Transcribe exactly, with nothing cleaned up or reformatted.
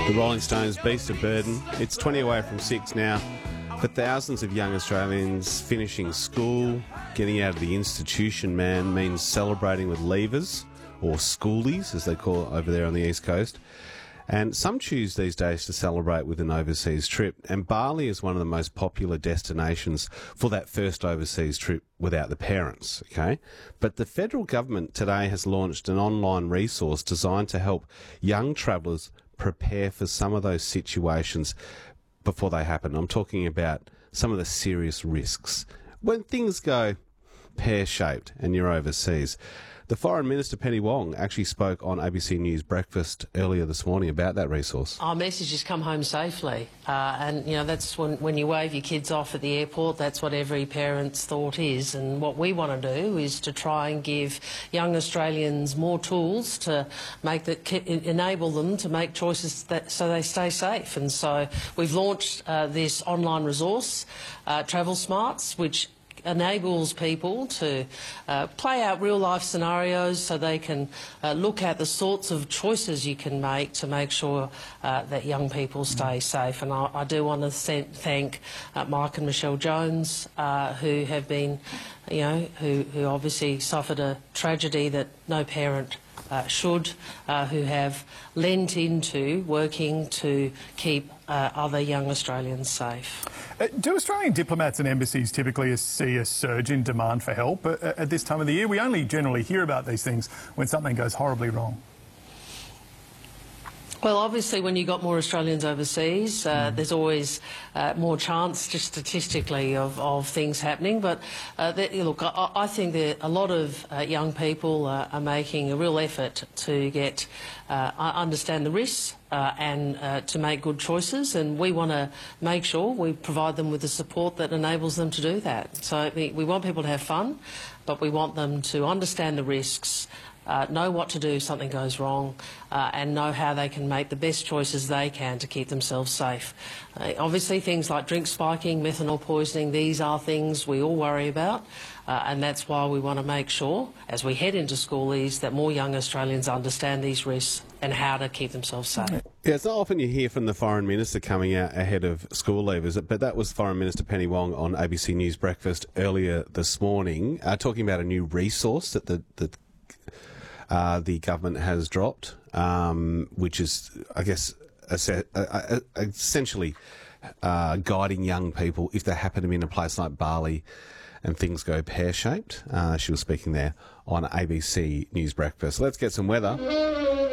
The Rolling Stones, Beast of Burden. It's twenty away from six now. For thousands of young Australians, finishing school, getting out of the institution, man, means celebrating with leavers, or schoolies, as they call it over there on the East Coast. And some choose these days to celebrate with an overseas trip. And Bali is one of the most popular destinations for that first overseas trip without the parents, okay? But the federal government today has launched an online resource designed to help young travellers prepare for some of those situations before they happen. I'm talking about some of the serious risks. When things go pear-shaped and you're overseas. The Foreign Minister, Penny Wong, actually spoke on A B C News Breakfast earlier this morning about that resource. Our message is come home safely. Uh, and, you know, that's when, when you wave your kids off at the airport, that's what every parent's thought is. And what we want to do is to try and give young Australians more tools to make that enable them to make choices that, so they stay safe. And so we've launched uh, this online resource, uh, Travel Smarts, which enables people to uh, play out real-life scenarios so they can uh, look at the sorts of choices you can make to make sure uh, that young people stay safe. And I, I do want to thank uh, Mike and Michelle Jones, uh, who have been, you know, who, who obviously suffered a tragedy that no parent Uh, should, uh, who have lent into working to keep uh, other young Australians safe. Uh, do Australian diplomats and embassies typically see a surge in demand for help uh, at this time of the year? We only generally hear about these things when something goes horribly wrong. Well, obviously, when you've got more Australians overseas, uh, mm. there's always uh, more chance, just statistically, of, of things happening. But uh, that, look, I, I think that a lot of uh, young people uh, are making a real effort to get uh, understand the risks uh, and uh, to make good choices. And we want to make sure we provide them with the support that enables them to do that. So we, we want people to have fun, but we want them to understand the risks, Uh, know what to do if something goes wrong, uh, and know how they can make the best choices they can to keep themselves safe. Uh, obviously, things like drink spiking, methanol poisoning, these are things we all worry about, uh, and that's why we want to make sure, as we head into schoolies, that more young Australians understand these risks and how to keep themselves safe. Yeah, it's not often you hear from the Foreign Minister coming out ahead of school leavers, but that was Foreign Minister Penny Wong on A B C News Breakfast earlier this morning, uh, talking about a new resource that the, the Uh, the government has dropped, um, which is, I guess, essentially uh, guiding young people if they happen to be in a place like Bali and things go pear-shaped. Uh, she was speaking there on A B C News Breakfast. Let's get some weather.